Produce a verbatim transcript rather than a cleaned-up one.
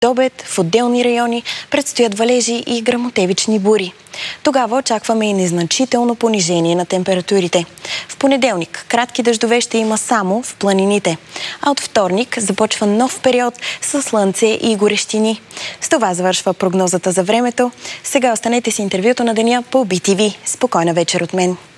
обед в отделни райони предстоят валежи и гръмотевични бури. Тогава очакваме и незначително понижение на температурите. В понеделник кратки дъждове ще има само в планините, а от вторник започва нов период с слънце и горещини. С това завършва прогнозата за времето. Сега останете с интервюто на деня по Би Ти Ви. Спокойна вечер от мен.